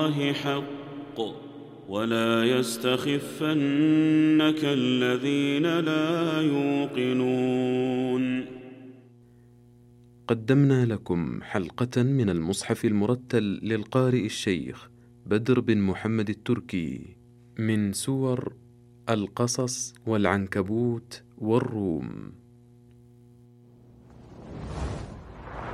حق ولا يستخفنك الذين لا يوقنون. قدمنا لكم حلقة من المصحف المرتل للقارئ الشيخ بدر بن محمد التركي من سور القصص والعنكبوت والروم.